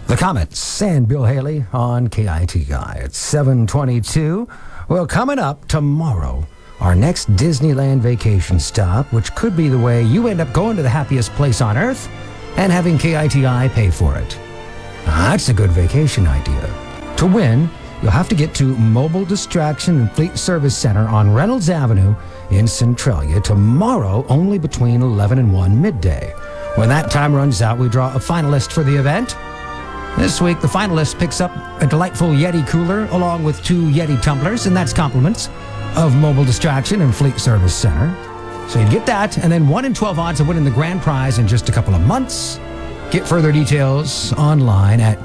The Comets and Bill Haley on KITI at 7:22. Well, coming up tomorrow, our next Disneyland vacation stop, which could be the way you end up going to the happiest place on earth and having KITI pay for it. That's a good vacation idea. To win, you'll have to get to Mobile Distraction and Fleet Service Center on Reynolds Avenue in Centralia tomorrow, only between 11 and 1 midday. When that time runs out, we draw a finalist for the event. This week, the finalist picks up a delightful Yeti cooler along with 2 Yeti tumblers, and that's compliments of Mobile Distraction and Fleet Service Center. So you get that, and then 1 in 12 odds of winning the grand prize in just a couple of months. Get further details online at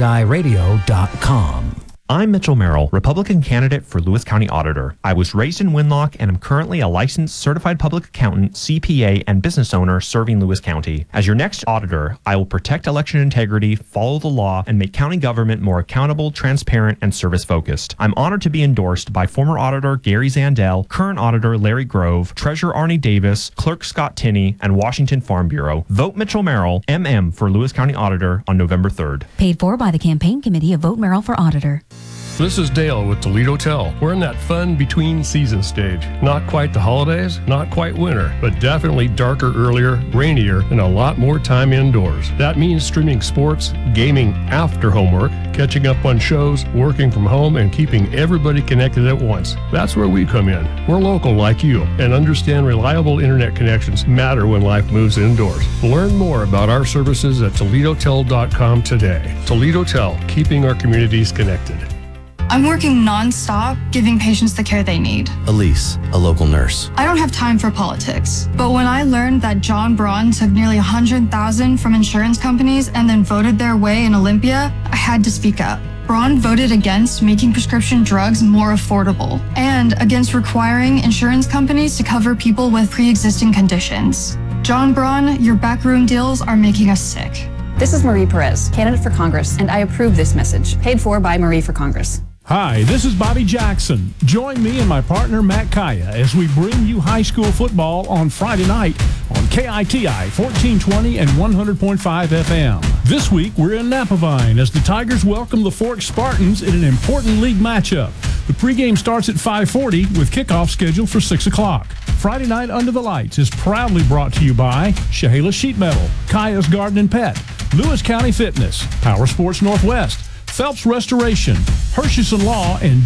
kitiradio.com. I'm Mitchell Merrill, Republican candidate for Lewis County Auditor. I was raised in Winlock and am currently a licensed certified public accountant, CPA, and business owner serving Lewis County. As your next auditor, I will protect election integrity, follow the law, and make county government more accountable, transparent, and service-focused. I'm honored to be endorsed by former auditor Gary Zandel, current auditor Larry Grove, treasurer Arnie Davis, clerk Scott Tinney, and Washington Farm Bureau. Vote Mitchell Merrill, MM, for Lewis County Auditor on November 3rd. Paid for by the campaign committee of Vote Merrill for Auditor. This is Dale with Toledo Tell. We're in that fun between season stage. Not quite the holidays, not quite winter, but definitely darker earlier, rainier, and a lot more time indoors. That means streaming sports, gaming after homework, catching up on shows, working from home, and keeping everybody connected at once. That's where we come in. We're local like you and understand reliable internet connections matter when life moves indoors. Learn more about our services at ToledoTel.com today. Toledo Tell, keeping our communities connected. I'm working non-stop, giving patients the care they need. Elise, a local nurse. I don't have time for politics, but when I learned that John Braun took nearly $100,000 from insurance companies and then voted their way in Olympia, I had to speak up. Braun voted against making prescription drugs more affordable and against requiring insurance companies to cover people with pre-existing conditions. John Braun, your backroom deals are making us sick. This is Marie Perez, candidate for Congress, and I approve this message. Paid for by Marie for Congress. Hi, this is Bobby Jackson. Join me and my partner Matt Kaya as we bring you high school football on Friday night on KITI 1420 and 100.5 FM. This week, we're in Napavine as the Tigers welcome the Forks Spartans in an important league matchup. The pregame starts at 5:40 with kickoff scheduled for 6 o'clock. Friday Night Under the Lights is proudly brought to you by Chehalis Sheet Metal, Kaya's Garden and Pet, Lewis County Fitness, Power Sports Northwest, Phelps Restoration, Hershison Law, and